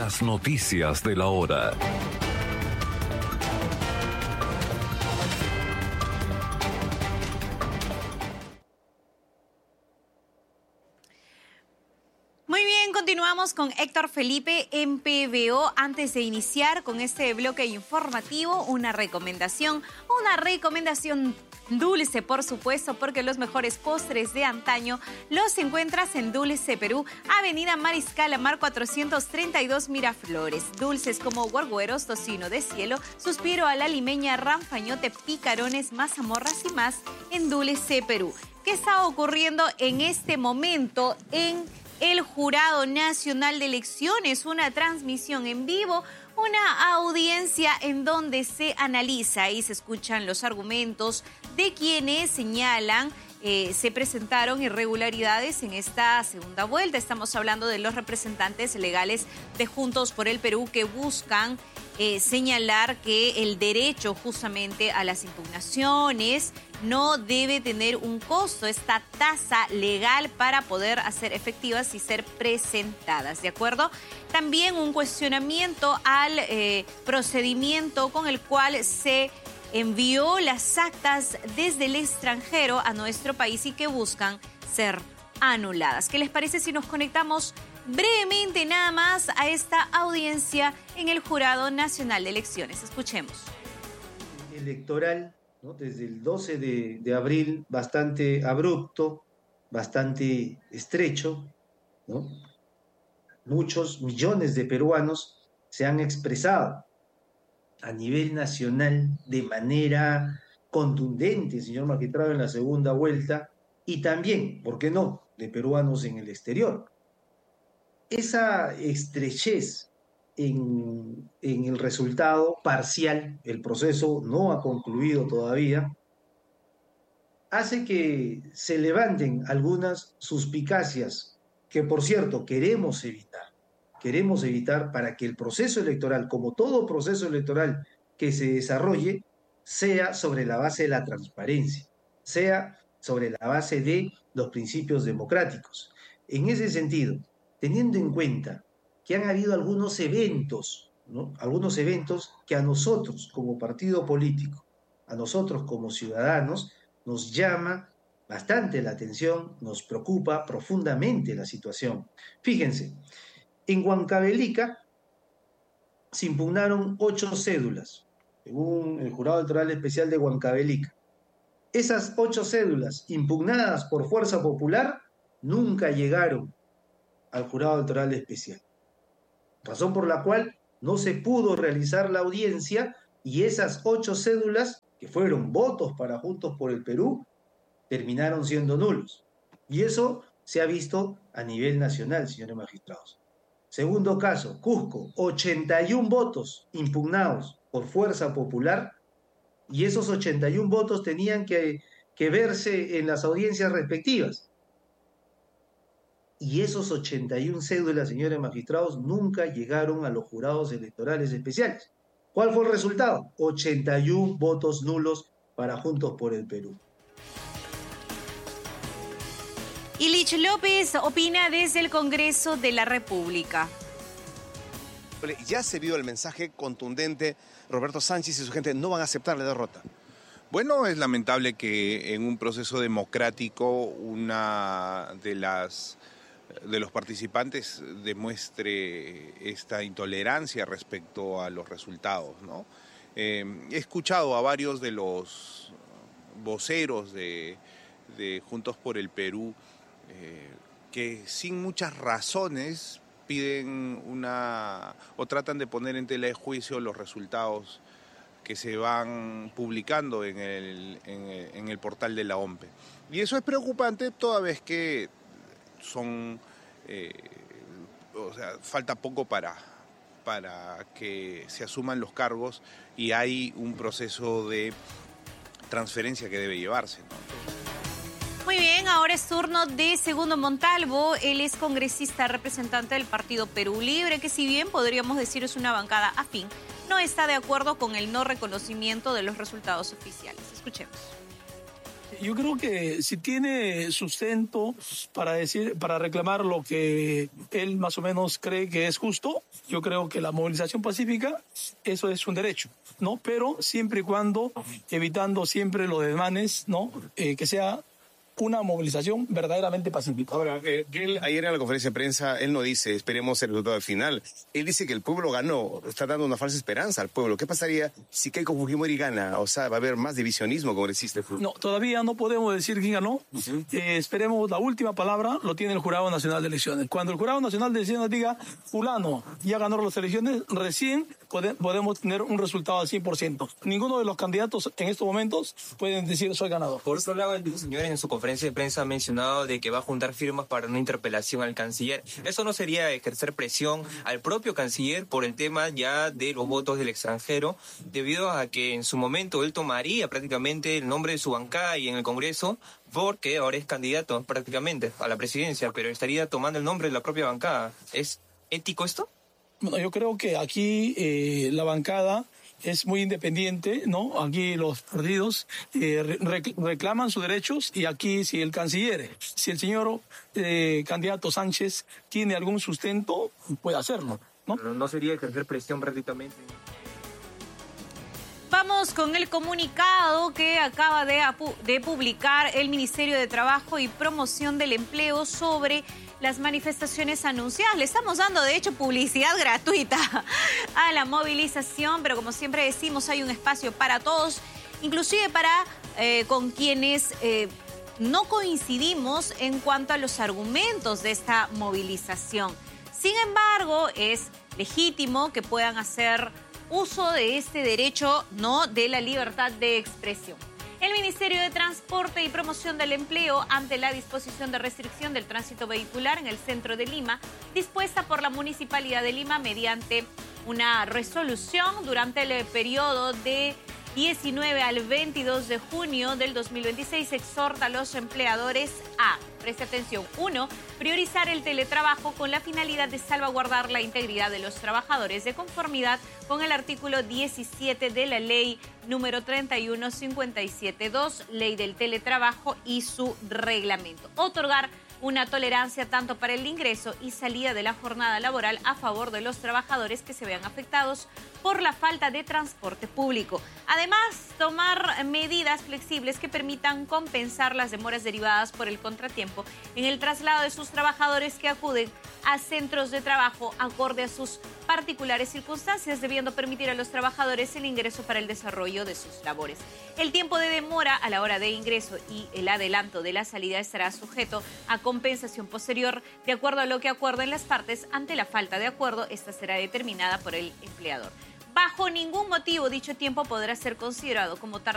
Las noticias de la hora. Muy bien, continuamos con Héctor Felipe en PBO. Antes de iniciar con este bloque informativo, una recomendación dulce, por supuesto, porque los mejores postres de antaño los encuentras en Dulce Perú, Avenida Mariscal Amar 432 Miraflores. Dulces como guargueros, tocino de cielo, suspiro a la limeña, ranfañote, picarones, mazamorras y más en Dulce Perú. ¿Qué está ocurriendo en este momento en el Jurado Nacional de Elecciones? Una transmisión en vivo, una audiencia en donde se analiza y se escuchan los argumentos de quienes señalan se presentaron irregularidades en esta segunda vuelta. Estamos hablando de los representantes legales de Juntos por el Perú que buscan señalar que el derecho justamente a las impugnaciones no debe tener un costo, esta tasa legal para poder hacer efectivas y ser presentadas, ¿de acuerdo? También un cuestionamiento al procedimiento con el cual se envió las actas desde el extranjero a nuestro país y que buscan ser anuladas. ¿Qué les parece si nos conectamos brevemente nada más a esta audiencia en el Jurado Nacional de Elecciones? Escuchemos. Electoral, ¿no? Desde el 12 de abril, bastante abrupto, bastante estrecho, ¿no? Muchos millones de peruanos se han expresado a nivel nacional de manera contundente, señor magistrado, en la segunda vuelta, y también, ¿por qué no?, de peruanos en el exterior. Esa estrechez en el resultado parcial, el proceso no ha concluido todavía, hace que se levanten algunas suspicacias que, por cierto, queremos evitar para que el proceso electoral, como todo proceso electoral que se desarrolle, sea sobre la base de la transparencia, sea sobre la base de los principios democráticos. En ese sentido, teniendo en cuenta que han habido algunos eventos, ¿no? Algunos eventos que a nosotros como partido político, a nosotros como ciudadanos, nos llama bastante la atención, nos preocupa profundamente la situación. Fíjense, en Huancavelica se impugnaron 8 cédulas, según el Jurado Electoral Especial de Huancavelica. Esas 8 cédulas impugnadas por Fuerza Popular nunca llegaron al Jurado Electoral Especial, razón por la cual no se pudo realizar la audiencia y esas 8 cédulas, que fueron votos para Juntos por el Perú, terminaron siendo nulos. Y eso se ha visto a nivel nacional, señores magistrados. Segundo caso, Cusco, 81 votos impugnados por Fuerza Popular y esos 81 votos tenían que verse en las audiencias respectivas. Y esos 81 cédulas, señores magistrados, nunca llegaron a los jurados electorales especiales. ¿Cuál fue el resultado? 81 votos nulos para Juntos por el Perú. Ilich López opina desde el Congreso de la República. Ya se vio el mensaje contundente. Roberto Sánchez y su gente no van a aceptar la derrota. Bueno, es lamentable que en un proceso democrático una de los participantes demuestre esta intolerancia respecto a los resultados, ¿no? He escuchado a varios de los voceros de Juntos por el Perú que sin muchas razones piden o tratan de poner en tela de juicio los resultados que se van publicando en el portal de la OMPE. Y eso es preocupante toda vez que falta poco para que se asuman los cargos y hay un proceso de transferencia que debe llevarse, ¿no? Muy bien, ahora es turno de Segundo Montalvo. Él es congresista representante del Partido Perú Libre, que si bien podríamos decir es una bancada afín, no está de acuerdo con el no reconocimiento de los resultados oficiales. Escuchemos. Yo creo que si tiene sustento para reclamar lo que él más o menos cree que es justo, yo creo que la movilización pacífica, eso es un derecho, ¿no? Pero siempre y cuando evitando siempre los desmanes, ¿no? Que sea una movilización verdaderamente pacífica. Ahora, él ayer en la conferencia de prensa, él no dice, esperemos el resultado final. Él dice que el pueblo ganó, está dando una falsa esperanza al pueblo. ¿Qué pasaría si Keiko Fujimori gana? O sea, va a haber más divisionismo congresista. No, todavía no podemos decir quién ganó. Esperemos, la última palabra lo tiene el Jurado Nacional de Elecciones. Cuando el Jurado Nacional de Elecciones diga, fulano ya ganó las elecciones, recién podemos tener un resultado al 100%. Ninguno de los candidatos en estos momentos pueden decir soy ganador. Por otro lado, el señor en su conferencia de prensa ha mencionado de que va a juntar firmas para una interpelación al canciller. ¿Eso no sería ejercer presión al propio canciller por el tema ya de los votos del extranjero, debido a que en su momento él tomaría prácticamente el nombre de su bancada y en el Congreso, porque ahora es candidato prácticamente a la presidencia, pero estaría tomando el nombre de la propia bancada? ¿Es ético esto? Bueno, yo creo que aquí la bancada es muy independiente, ¿no? Aquí los partidos reclaman sus derechos y aquí si el canciller, si el señor candidato Sánchez tiene algún sustento, puede hacerlo, ¿no? Pero no sería ejercer presión prácticamente. Vamos con el comunicado que acaba de publicar el Ministerio de Trabajo y Promoción del Empleo sobre las manifestaciones anunciadas. Le estamos dando, de hecho, publicidad gratuita a la movilización, pero como siempre decimos, hay un espacio para todos, inclusive para con quienes no coincidimos en cuanto a los argumentos de esta movilización. Sin embargo, es legítimo que puedan hacer uso de este derecho, ¿no?, de la libertad de expresión. El Ministerio de Transporte y Promoción del Empleo, ante la disposición de restricción del tránsito vehicular en el centro de Lima, dispuesta por la Municipalidad de Lima mediante una resolución durante el periodo de 19 al 22 de junio del 2026, exhorta a los empleadores a, preste atención, 1, priorizar el teletrabajo con la finalidad de salvaguardar la integridad de los trabajadores de conformidad con el artículo 17 de la ley número 3157.2, ley del teletrabajo y su reglamento. Otorgar una tolerancia tanto para el ingreso y salida de la jornada laboral a favor de los trabajadores que se vean afectados por la falta de transporte público. Además, tomar medidas flexibles que permitan compensar las demoras derivadas por el contratiempo en el traslado de sus trabajadores que acuden a centros de trabajo acorde a sus particulares circunstancias, debiendo permitir a los trabajadores el ingreso para el desarrollo de sus labores. El tiempo de demora a la hora de ingreso y el adelanto de la salida estará sujeto a compensación posterior, de acuerdo a lo que acuerden las partes. Ante la falta de acuerdo, esta será determinada por el empleador. Bajo ningún motivo, dicho tiempo podrá ser considerado como tarde